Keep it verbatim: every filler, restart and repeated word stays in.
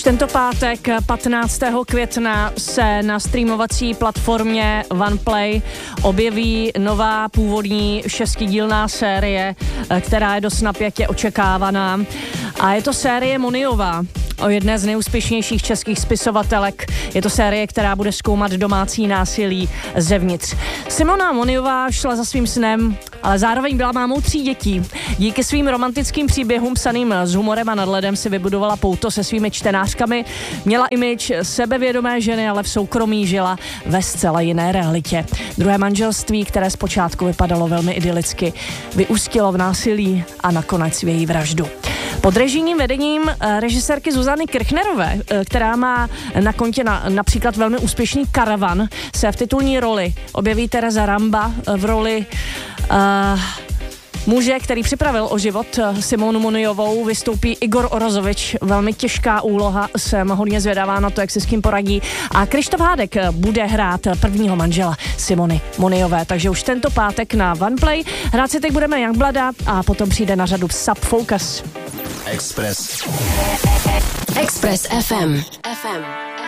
Už tento pátek patnáctého května se na streamovací platformě OnePlay objeví nová původní šestidílná série, která je dost napjatě očekávaná. A je to série Moniová o jedné z nejúspěšnějších českých spisovatelek. Je to série, která bude zkoumat domácí násilí zevnitř. Simona Moniová šla za svým snem, ale zároveň byla mámou tří dětí. Díky svým romantickým příběhům psaným s humorem a nadhledem si vybudovala pouto se svými čtenářkami. Měla image sebevědomé ženy, ale v soukromí žila ve zcela jiné realitě. Druhé manželství, které zpočátku vypadalo velmi idylicky, vyústilo v násilí a nakonec v její vraždu. Pod režijním vedením režisérky Zuzany Kirchnerové, která má na kontě na, například velmi úspěšný Karavan, se v titulní roli objeví Tereza Ramba v roli uh, muže, který připravil o život Simonu Moniovou, vystoupí Igor Orozovič. Velmi těžká úloha, jsem hodně zvědavá na to, jak se s tím poradí. A Krištof Hádek bude hrát prvního manžela Simony Moniové, takže už tento pátek na OnePlay. Hrát si teď budeme Youngblooda a potom přijde na řadu Sub Focus. Express. Express F M. F M.